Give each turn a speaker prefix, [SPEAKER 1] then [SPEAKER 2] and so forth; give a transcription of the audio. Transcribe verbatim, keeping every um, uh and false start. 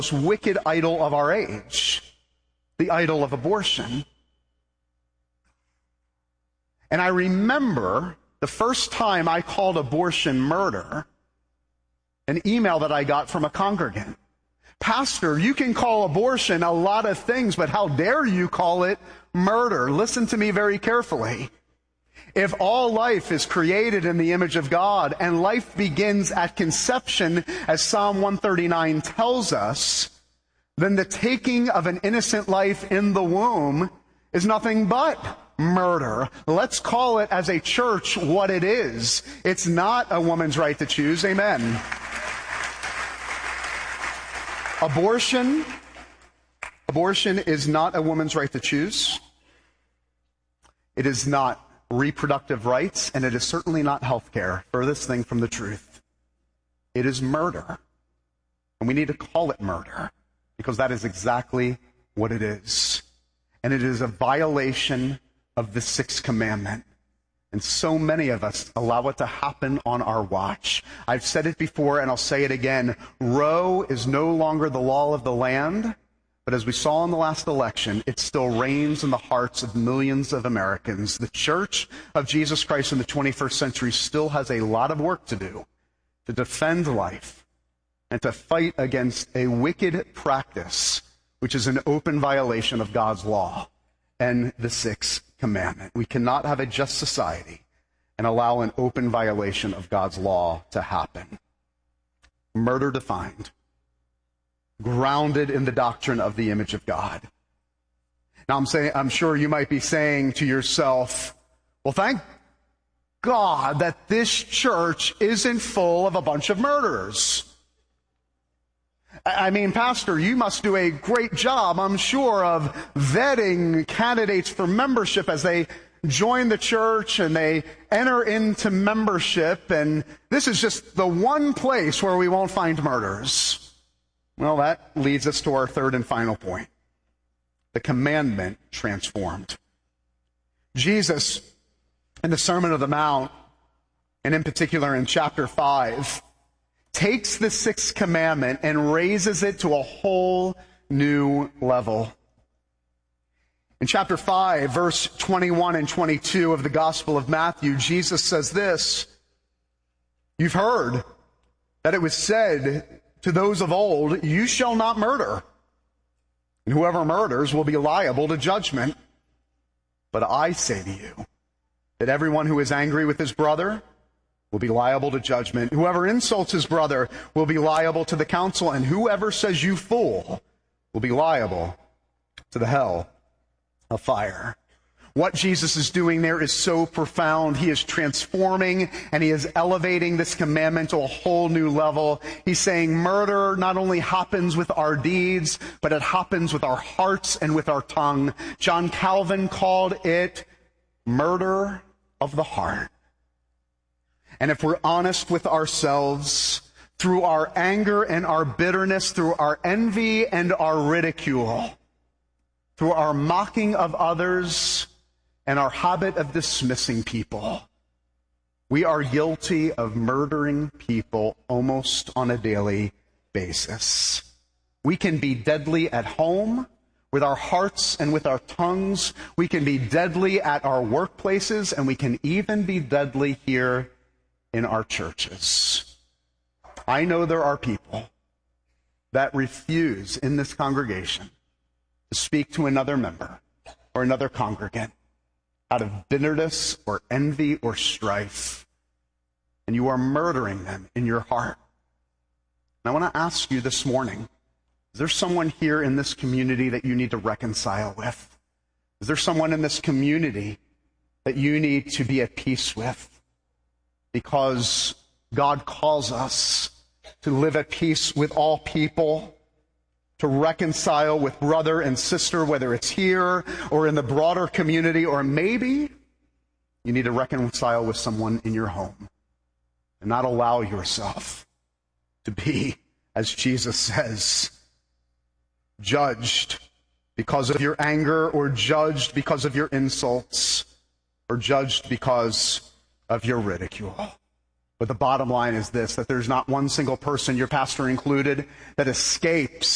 [SPEAKER 1] most wicked idol of our age, the idol of abortion. And I remember the first time I called abortion murder, an email that I got from a congregant. Pastor, you can call abortion a lot of things, but how dare you call it murder? Listen to me very carefully. If all life is created in the image of God, and life begins at conception, as Psalm one thirty-nine tells us, then the taking of an innocent life in the womb is nothing but murder. Let's call it as a church what it is. It's not a woman's right to choose. Amen. Abortion, abortion is not a woman's right to choose. It is not reproductive rights, and it is certainly not health care. Furthest thing from the truth. It is murder. And we need to call it murder, because that is exactly what it is. And it is a violation of the sixth commandment. And so many of us allow it to happen on our watch. I've said it before, and I'll say it again. Roe is no longer the law of the land, but as we saw in the last election, it still reigns in the hearts of millions of Americans. The Church of Jesus Christ in the twenty-first century still has a lot of work to do to defend life and to fight against a wicked practice, which is an open violation of God's law and the sixth commandment. We cannot have a just society and allow an open violation of God's law to happen. Murder defined, grounded in the doctrine of the image of God. Now I'm saying, I'm sure you might be saying to yourself, well, thank God that this church isn't full of a bunch of murderers. I mean, Pastor, you must do a great job, I'm sure, of vetting candidates for membership as they join the church and they enter into membership, and this is just the one place where we won't find murders. Well, that leads us to our third and final point. The commandment transformed. Jesus, in the Sermon on the Mount, and in particular in chapter five, takes the sixth commandment and raises it to a whole new level. In chapter five, verse twenty-one and twenty-two of the Gospel of Matthew, Jesus says this, "You've heard that it was said to those of old, 'You shall not murder, and whoever murders will be liable to judgment.' But I say to you that everyone who is angry with his brother will be liable to judgment. Whoever insults his brother will be liable to the council, and whoever says 'you fool' will be liable to the hell of fire." What Jesus is doing there is so profound. He is transforming and he is elevating this commandment to a whole new level. He's saying murder not only happens with our deeds, but it happens with our hearts and with our tongue. John Calvin called it murder of the heart. And if we're honest with ourselves, through our anger and our bitterness, through our envy and our ridicule, through our mocking of others and our habit of dismissing people, we are guilty of murdering people almost on a daily basis. We can be deadly at home with our hearts and with our tongues. We can be deadly at our workplaces, and we can even be deadly here in our churches. I know there are people that refuse in this congregation to speak to another member or another congregant out of bitterness or envy or strife, and you are murdering them in your heart. And I want to ask you this morning, is there someone here in this community that you need to reconcile with? Is there someone in this community that you need to be at peace with? Because God calls us to live at peace with all people, to reconcile with brother and sister, whether it's here or in the broader community, or maybe you need to reconcile with someone in your home and not allow yourself to be, as Jesus says, judged because of your anger, or judged because of your insults, or judged because of your ridicule. But the bottom line is this, that there's not one single person, your pastor included, that escapes